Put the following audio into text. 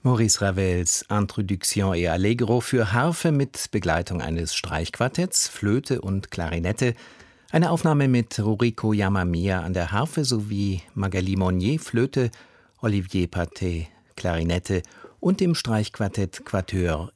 Maurice Ravels Introduction et Allegro für Harfe mit Begleitung eines Streichquartetts, Flöte und Klarinette, eine Aufnahme mit Ruriko Yamamiya an der Harfe sowie Magali Monnier Flöte, Olivier Pathé Klarinette und dem Streichquartett Quatuor